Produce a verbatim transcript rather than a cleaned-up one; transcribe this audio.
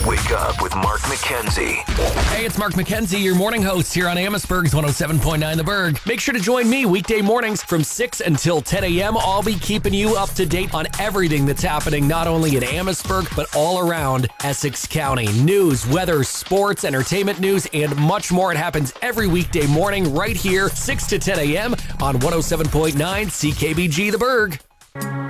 Wake up with Mark McKenzie. Hey, it's Mark McKenzie, your morning host here on Amherstburg's one oh seven point nine The Berg. Make sure to join me weekday mornings from six until ten a.m. I'll be keeping you up to date on everything that's happening not only in Amherstburg, but all around Essex County. News, weather, sports, entertainment news, and much more. It happens every weekday morning right here, six to ten a.m. on one oh seven point nine C K B G The Berg.